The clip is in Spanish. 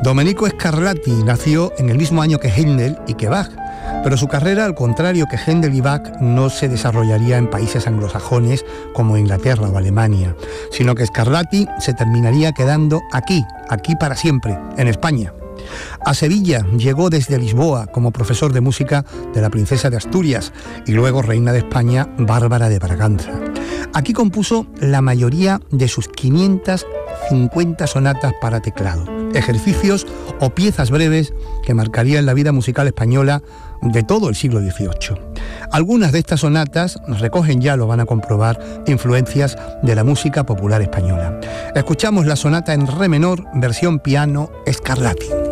Domenico Scarlatti nació en el mismo año que Händel y que Bach, pero su carrera, al contrario que Händel y Bach, no se desarrollaría en países anglosajones como Inglaterra o Alemania, sino que Scarlatti se terminaría quedando aquí para siempre, en España. A Sevilla llegó desde Lisboa como profesor de música de la princesa de Asturias y luego reina de España, Bárbara de Braganza. Aquí compuso la mayoría de sus 550 sonatas para teclado, ejercicios o piezas breves que marcarían la vida musical española de todo el siglo XVIII. Algunas de estas sonatas recogen, ya lo van a comprobar, influencias de la música popular española. Escuchamos la sonata en re menor, versión piano, Scarlatti.